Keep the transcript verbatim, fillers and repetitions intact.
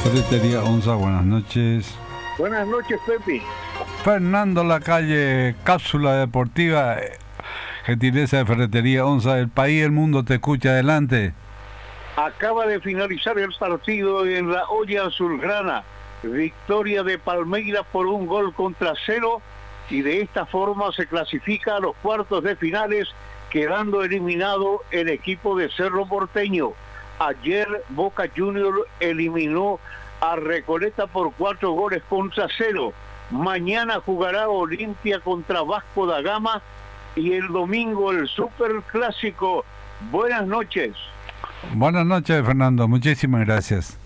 Ferretería Onza, buenas noches. Buenas noches, Pepe. Fernando Lacalle, cápsula deportiva, gentileza de Ferretería Onza, el país, el mundo te escucha, adelante. Acaba de finalizar el partido en la olla azulgrana. Victoria de Palmeiras por un gol contra cero y de esta forma se clasifica a los cuartos de finales, quedando eliminado el equipo de Cerro Porteño. Ayer Boca Juniors eliminó a Recoleta por cuatro goles contra cero. Mañana jugará Olimpia contra Vasco da Gama y el domingo el Superclásico. Buenas noches. Buenas noches, Fernando. Muchísimas gracias.